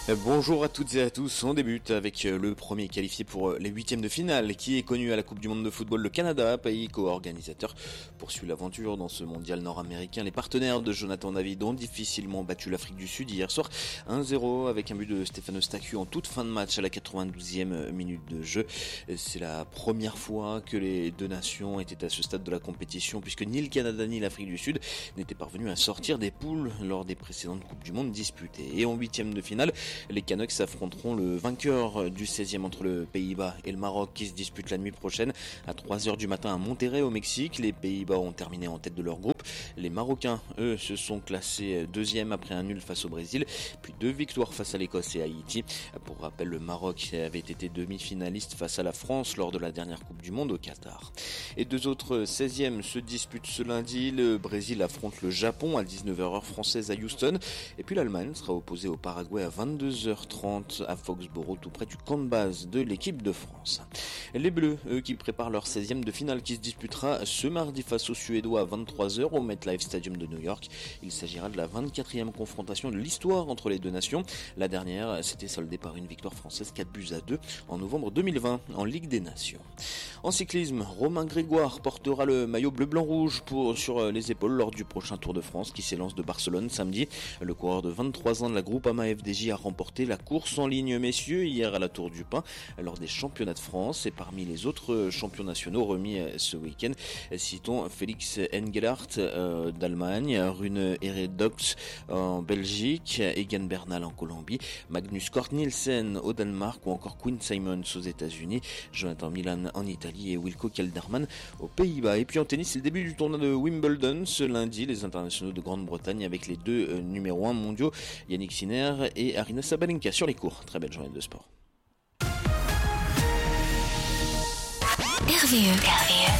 Bonjour à toutes et à tous, on débute avec le premier qualifié pour les huitièmes de finale qui est connu à la Coupe du Monde de football. Le Canada, pays co-organisateur, poursuit l'aventure dans ce mondial nord-américain. Les partenaires de Jonathan David ont difficilement battu l'Afrique du Sud hier soir 1-0 avec un but de Stéphane Eustachiou en toute fin de match à la 92e minute de jeu. C'est la première fois que les deux nations étaient à ce stade de la compétition puisque ni le Canada ni l'Afrique du Sud n'étaient parvenus à sortir des poules lors des précédentes Coupes du Monde disputées. Et en huitième de finale, les Canucks affronteront le vainqueur du 16e entre le Pays-Bas et le Maroc qui se dispute la nuit prochaine à 3h du matin à Monterrey au Mexique. Les Pays-Bas ont terminé en tête de leur groupe. Les Marocains, eux, se sont classés deuxième après un nul face au Brésil, puis 2 victoires face à l'Écosse et à Haïti. Pour rappel, le Maroc avait été demi-finaliste face à la France lors de la dernière Coupe du Monde au Qatar. Et 2 autres 16e se disputent ce lundi. Le Brésil affronte le Japon à 19h heure française à Houston. Et puis l'Allemagne sera opposée au Paraguay à 22h30 à Foxborough, tout près du camp de base de l'équipe de France. Les Bleus, eux, qui préparent leur 16e de finale qui se disputera ce mardi face aux Suédois à 23h au MetLife Stadium de New York. Il s'agira de la 24e confrontation de l'histoire entre les deux nations. La dernière s'était soldée par une victoire française 4-2 en novembre 2020 en Ligue des Nations. En cyclisme, Romain Grégoire portera le maillot bleu-blanc-rouge sur les épaules lors du prochain Tour de France qui s'élance de Barcelone samedi. Le coureur de 23 ans de la Groupama FDJ a remporté la course en ligne messieurs hier à la Tour du Pin lors des championnats de France. Et parmi les autres champions nationaux remis ce week-end, citons Félix Engelhardt d'Allemagne, Rune Eredox en Belgique, Egan Bernal en Colombie, Magnus Cort Nielsen au Danemark ou encore Quinn Simons aux États-Unis, Jonathan Milan en Italie et Wilco Kelderman aux Pays-Bas. Et puis en tennis, c'est le début du tournoi de Wimbledon ce lundi. Les internationaux de Grande-Bretagne avec les deux numéros 1 mondiaux, Yannick Sinner et Aryna Sabalenka sur les cours. Très belle journée de sport. RVE.